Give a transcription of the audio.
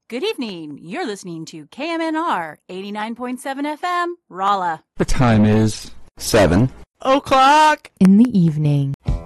Good evening. You're listening to KMNR 89.7 FM, Rolla. The time is 7 o'clock in the evening.